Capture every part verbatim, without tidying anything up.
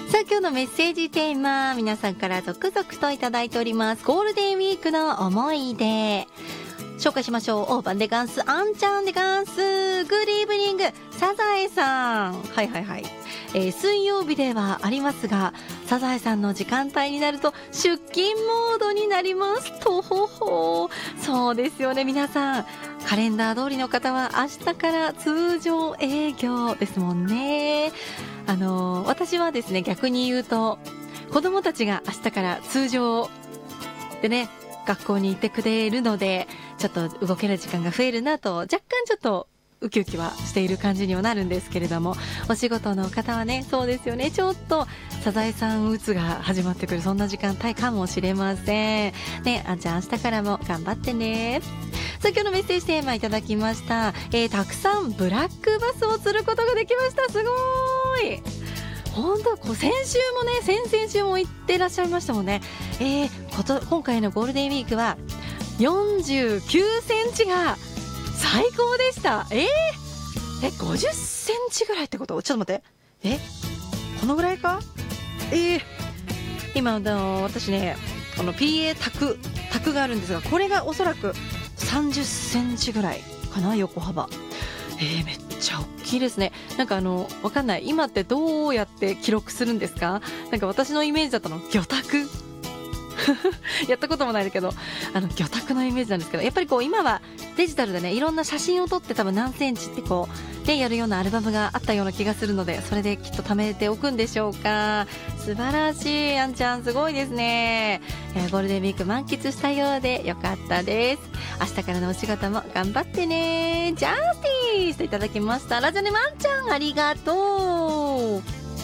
さあ今日のメッセージテーマ、皆さんから続々といただいております。ゴールデンウィークの思い出紹介しましょう。オーバンでガンス、アンちゃんでガンス、グッドイブニング、サザエさん。はいはいはい、えー、水曜日ではありますが、サザエさんの時間帯になると出勤モードになります。とほほ。そうですよね、皆さんカレンダー通りの方は明日から通常営業ですもんね。あのー、私はですね、逆に言うと子供たちが明日から通常でね学校に行ってくれるので、ちょっと動ける時間が増えるなと若干ちょっとウキウキはしている感じにはなるんですけれども、お仕事の方はね、そうですよね、ちょっとサザエさんうつが始まってくるそんな時間帯かもしれませんね。あんちゃん明日からも頑張ってね。さあ今日のメッセージテーマいただきました、えー、たくさんブラックバスを釣ることができました。すごーい。本当こう先週もね、先々週も行ってらっしゃいましたもんね。えー、こと今回のゴールデンウィークはよんじゅうきゅうセンチが最高でした。えー、えごじゅっセンチぐらいってこと？ちょっと待って、えこのぐらいか？えー、今の私ね、この ピーエー 卓卓があるんですが、これがおそらくさんじゅっセンチぐらいかな、横幅。えー、めっちゃ大きいですね。なんかあのわかんない、今ってどうやって記録するんですか？なんか私のイメージだったの魚拓やったこともないんだけど、あの魚拓のイメージなんですけど、やっぱりこう今はデジタルでね、いろんな写真を撮って多分何センチってこうでやるようなアルバムがあったような気がするので、それできっと貯めておくんでしょうか。素晴らしい、あんちゃんすごいですね。えー、ゴールデンウィーク満喫したようでよかったです。明日からのお仕事も頑張ってね。ジャスティーといただきました。ラジオネームあんちゃんありがとう。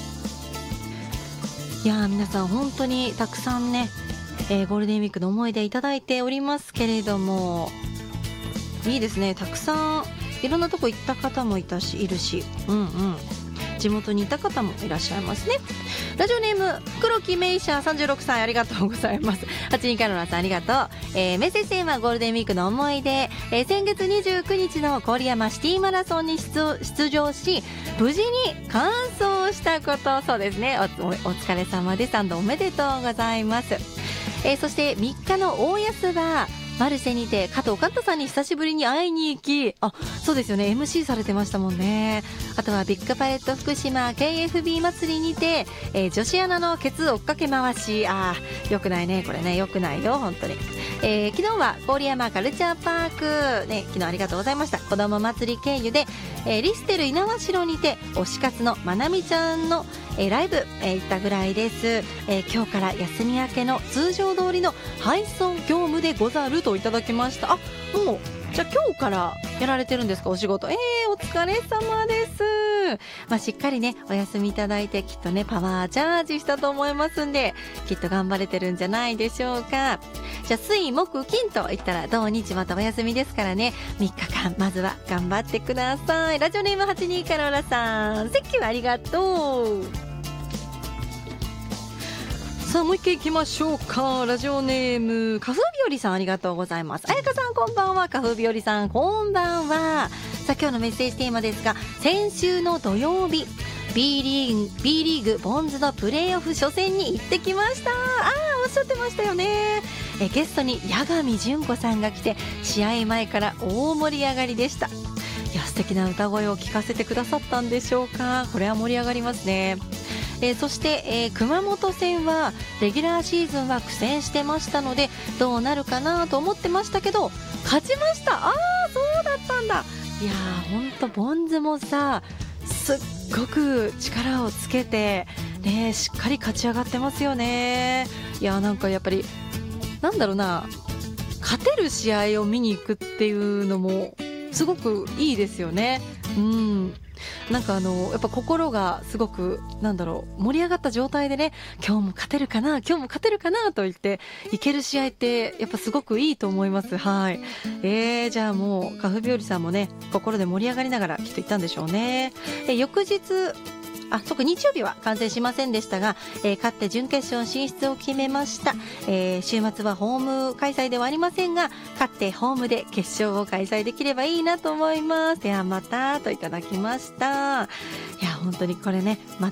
いやー、皆さん本当にたくさんね、えー、ゴールデンウィークの思い出いただいておりますけれども、いいですね、たくさんいろんなとこ行った方もいたしいるし、うんうん、地元にいた方もいらっしゃいますね。ラジオネーム黒木メイシャーさんじゅうろくさいありがとうございます。はちにんカロラさんありがとう。えー、メッセージテーマゴールデンウィークの思い出、えー、先月にじゅうくにちの郡山シティマラソンに 出, 出場し無事に完走したこと。そうですね、 お, お, お疲れ様です。おめでとうございます。えー、そしてみっかの大安はマルシェにて加藤寛太さんに久しぶりに会いに行き、あ、そうですよね、 エムシー されてましたもんね。あとはビッグパレット福島 ケーエフビー 祭りにて、えー、女子アナのケツ追っかけ回し、あーよくないねこれね、よくないよ本当に。えー、昨日は郡山カルチャーパーク、ね、昨日ありがとうございました。子ども祭り経由で、えー、リステル猪苗代にて推し活のまなみちゃんの、えー、ライブ、えー、行ったぐらいです。えー、今日から休み明けの通常通りの配送業務でござるといただきました。あ、もうじゃあ今日からやられてるんですか、お仕事。えー、お疲れ様です。まあ、しっかりねお休みいただいて、きっとねパワーチャージしたと思いますんで、きっと頑張れてるんじゃないでしょうか。じゃあ水木金といったら土日またお休みですからね、みっかかんまずは頑張ってください。ラジオネームはちにーカロラさん、セッキューありがとう。さあもう一回行きましょうか。ラジオネーム花風日和さんありがとうございます。あやかさんこんばんは。花風日和さんこんばんは。さあ今日のメッセージテーマですが、先週の土曜日 B リーグ B リーグボンズのプレーオフ初戦に行ってきました。あーおっしゃってましたよね。えゲストに八神純子さんが来て、試合前から大盛り上がりでした。いや素敵な歌声を聞かせてくださったんでしょうか。これは盛り上がりますね。えー、そして、えー、熊本戦はレギュラーシーズンは苦戦してましたのでどうなるかなと思ってましたけど勝ちました。あーそうだったんだ。いやーほんとボンズもさすっごく力をつけて、ね、しっかり勝ち上がってますよね。いやなんかやっぱりなんだろうな、勝てる試合を見に行くっていうのもすごくいいですよね。うん、なんかあのやっぱ心がすごくなんだろう盛り上がった状態でね、今日も勝てるかな今日も勝てるかなと言っていける試合ってやっぱすごくいいと思います。はい、えー、じゃあもう花風日和さんもね心で盛り上がりながらきっと行ったんでしょうね。え翌日あ、そっか日曜日は観戦しませんでしたが、えー、勝って準決勝進出を決めました。えー、週末はホーム開催ではありませんが勝ってホームで決勝を開催できればいいなと思います。ではまたといただきました。いや本当にこれねま